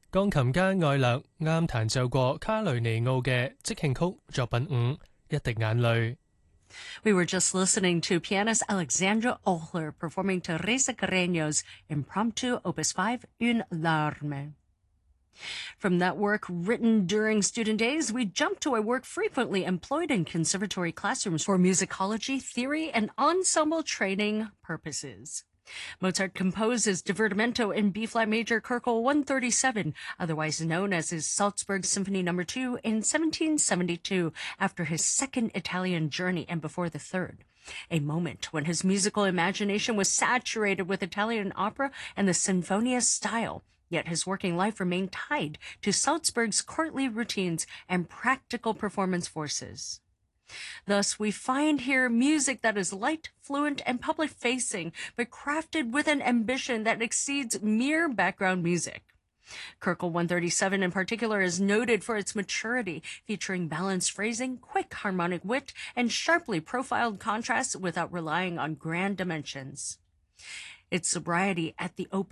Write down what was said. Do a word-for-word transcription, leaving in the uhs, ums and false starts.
鋼琴家愛勒啱彈奏過卡雷尼奧嘅即興曲作品五《一滴眼淚》。 We were just listening to pianist Alexandra Ohler performing Teresa Carreño's impromptu Opus five, Une Larme. From that work written during student days, we jump to a work frequently employed in conservatory classrooms for musicology, theory, and ensemble training purposes. Mozart composed his Divertimento in B-flat major Köchel one thirty-seven, otherwise known as his Salzburg Symphony number two, in seventeen seventy-two, after his second Italian journey and before the third. A moment when his musical imagination was saturated with Italian opera and the sinfonia style, yet his working life remained tied to Salzburg's courtly routines and practical performance forces. Thus, we find here music that is light, fluent, and public-facing, but crafted with an ambition that exceeds mere background music. Köchel one thirty-seven in particular is noted for its maturity, featuring balanced phrasing, quick harmonic wit, and sharply profiled contrasts without relying on grand dimensions. Its sobriety at the open